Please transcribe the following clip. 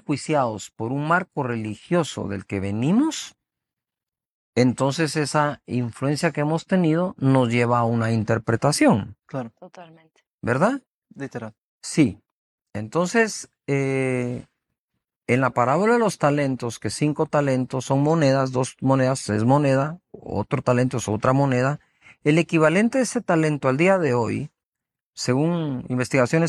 enjuiciados por un marco religioso del que venimos, entonces esa influencia que hemos tenido nos lleva a una interpretación, Claro, Totalmente. ¿verdad? literal. Sí. Entonces, en la parábola de los talentos, que 5 talentos son monedas, 2 monedas es moneda, otro talento es otra moneda, el equivalente de ese talento al día de hoy, según investigaciones